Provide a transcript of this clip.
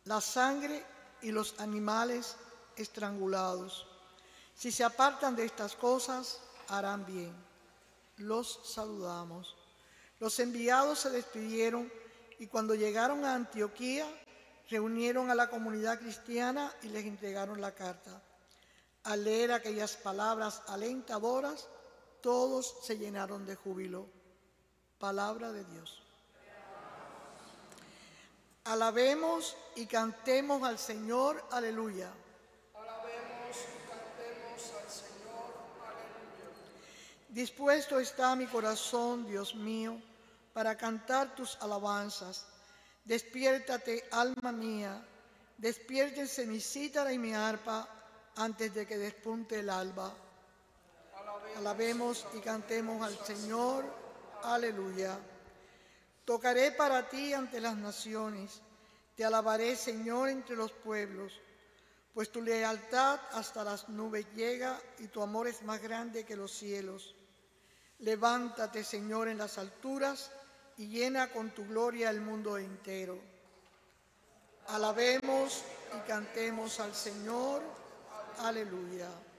la sangre y los animales estrangulados. Si se apartan de estas cosas, harán bien. Los saludamos. Los enviados se despidieron y cuando llegaron a Antioquía, reunieron a la comunidad cristiana y les entregaron la carta. Al leer aquellas palabras alentadoras, todos se llenaron de júbilo. Palabra de Dios. Alabemos y cantemos al Señor, aleluya. Alabemos y cantemos al Señor, aleluya. Dispuesto está mi corazón, Dios mío, para cantar tus alabanzas. Despiértate, alma mía, despiértense mi cítara y mi arpa antes de que despunte el alba. Alabemos y cantemos al Señor, aleluya. Tocaré para ti ante las naciones, te alabaré, Señor, entre los pueblos, pues tu lealtad hasta las nubes llega y tu amor es más grande que los cielos. Levántate, Señor, en las alturas y llena con tu gloria el mundo entero. Alabemos y cantemos al Señor, aleluya.